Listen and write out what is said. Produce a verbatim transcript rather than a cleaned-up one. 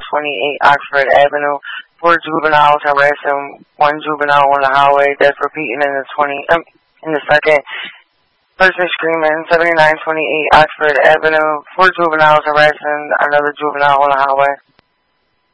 twenty-eight Oxford Avenue. Four juveniles harassing one juvenile on the highway. That's repeating in the twenty um, in the second. Person screaming, seventy-nine twenty-eight Oxford Avenue. Four juveniles harassing another juvenile on the highway.